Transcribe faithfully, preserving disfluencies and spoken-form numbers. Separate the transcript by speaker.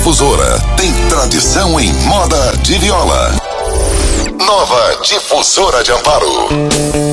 Speaker 1: Difusora tem tradição em moda de viola. Nova Difusora de Amparo.